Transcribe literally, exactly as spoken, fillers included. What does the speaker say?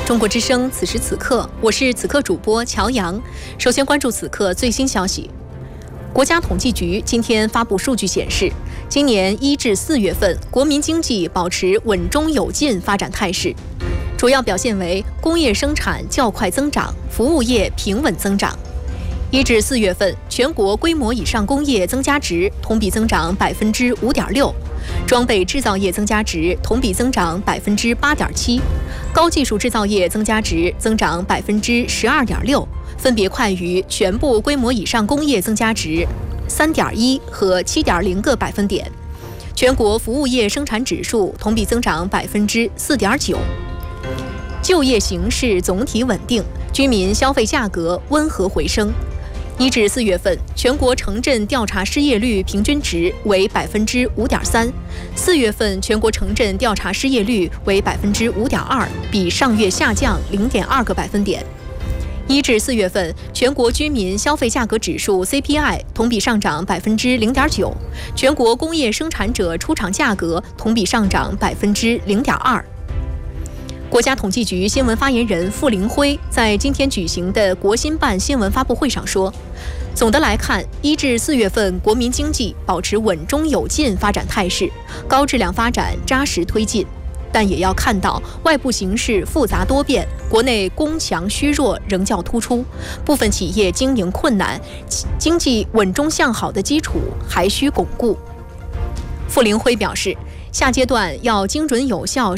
中国之声，此时此刻，我是此刻主播乔阳。首先关注此刻最新消息。国家统计局今天发布数据显示，今年一至四月份，国民经济保持稳中有进发展态势，主要表现为工业生产较快增长，服务业平稳增长。一至四月份，全国规模以上工业增加值同比增长百分之五点六，装备制造业增加值同比增长百分之八点七，高技术制造业增加值增长百分之十二点六，分别快于全部规模以上工业增加值三点一和七点零个百分点。全国服务业生产指数同比增长百分之四点九。就业形势总体稳定，居民消费价格温和回升。一至四月份，全国城镇调查失业率平均值为百分之五点三，四月份全国城镇调查失业率为百分之五点二，比上月下降零点二个百分点。一至四月份，全国居民消费价格指数 C P I 同比上涨百分之零点九，全国工业生产者出厂价格同比上涨百分之零点二。国家统计局新闻发言人傅凌辉在今天举行的国新办新闻发布会上说，总的来看，一至四月份国民经济保持稳中有进发展态势，高质量发展扎实推进。但也要看到外部形势复杂多变，国内供强虚弱仍较突出，部分企业经营困难，经济稳中向好的基础还需巩固。傅凌辉表示，下阶段要精准有效